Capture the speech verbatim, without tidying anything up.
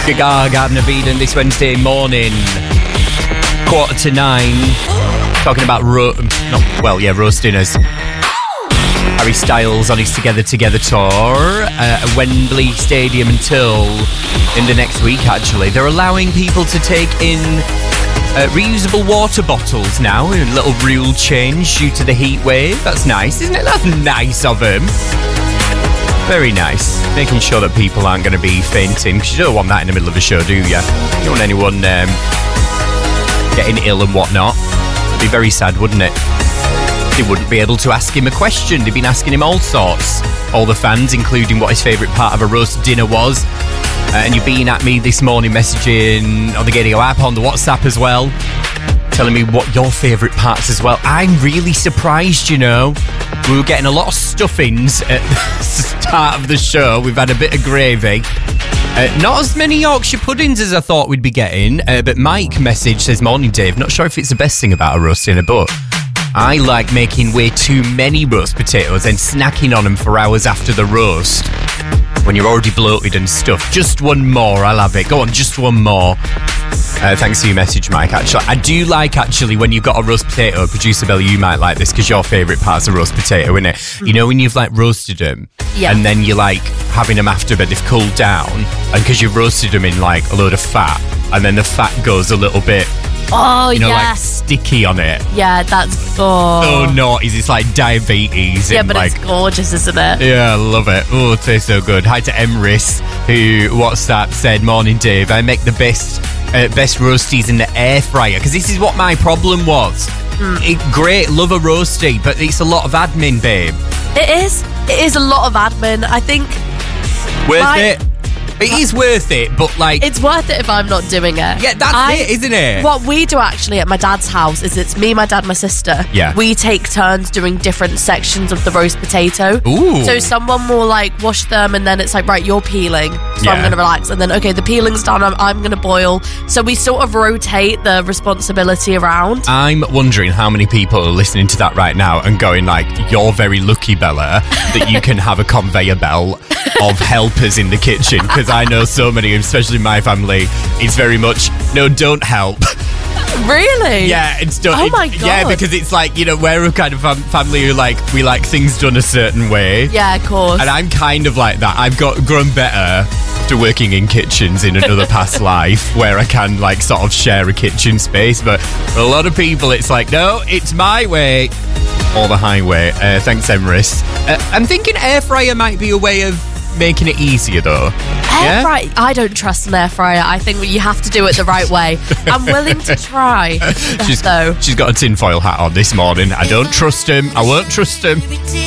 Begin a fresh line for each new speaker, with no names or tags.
Gaga, Garden of Eden this Wednesday morning, quarter to nine, talking about ro- not, well, yeah, roast dinners. Harry Styles on his Together Together tour uh, at Wembley Stadium until in the next week, actually. They're allowing people to take in uh, reusable water bottles now, a little rule change due to the heat wave. That's nice, isn't it? That's nice of him. Very nice. Making sure that people aren't going to be fainting, because you don't want that in the middle of a show, do you? You don't want anyone um, getting ill and whatnot. It'd be very sad, wouldn't it? They wouldn't be able to ask him a question. They've been asking him all sorts. All the fans, including what his favourite part of a roast dinner was. Uh, and you've been at me this morning messaging on the Gadio app, on the WhatsApp as well, telling me what your favourite parts as well. I'm really surprised, you know. We were getting a lot of stuffings at the start of the show. We've had a bit of gravy. Uh, not as many Yorkshire puddings as I thought we'd be getting. Uh, but Mike message says, morning, Dave. Not sure if it's the best thing about a roast dinner, but I like making way too many roast potatoes and snacking on them for hours after the roast. When you're already bloated and stuff. Just one more, I'll have it. Go on, just one more. Uh, thanks for your message, Mike. Actually, I do like, actually, when you've got a roast potato, Producer Bella, you might like this, because your favourite part's a roast potato, isn't it? Mm. You know, when you've, like, roasted them, yeah. And then you're, like, having them after, but they've cooled down, and because you've roasted them in, like, a load of fat, and then the fat goes a little bit,
oh,
you know,
yes.
like, sticky on it.
Yeah, that's, oh.
Oh, no, it's like diabetes.
Yeah,
in,
but
like,
it's gorgeous, isn't it?
Yeah, I love it. Oh, it tastes so good. Hi to Emrys, who WhatsApp said, morning, Dave. I make the best uh, best roasties in the air fryer, because this is what my problem was. Mm. It, great, love a roasty, but it's a lot of admin, babe.
It is. It is a lot of admin. I think...
Worth
my-
it? It is worth it, but like...
It's worth it if I'm not doing it.
Yeah, that's
I,
it, isn't it?
What we do actually at my dad's house is it's me, my dad, my sister.
Yeah.
We take turns doing different sections of the roast potato.
Ooh.
So someone will like wash them, and then it's like, right, you're peeling. So
Yeah.
I'm going to relax. And then, okay, the peeling's done, I'm, I'm going to boil. So we sort of rotate the responsibility around.
I'm wondering how many people are listening to that right now and going like, you're very lucky, Bella, that you can have a conveyor belt of helpers in the kitchen, because I know so many, especially my family, it's very much, no, don't help.
Really?
Yeah, it's done.
Oh
it,
my God.
Yeah, because it's like, you know, we're a kind of fam- family who like, we like things done a certain way.
Yeah, of course.
And I'm kind of like that. I've got grown better after working in kitchens in another past life, where I can like sort of share a kitchen space. But for a lot of people, it's like, no, it's my way or the highway. Uh, thanks, Emrys. Uh, I'm thinking air fryer might be a way of making it easier, though.
Air
Yeah?
fryer? I don't trust an air fryer. I think you have to do it the right way. I'm willing to try,
she's,
though.
she's got a tinfoil hat on this morning. I don't trust him. I won't trust him.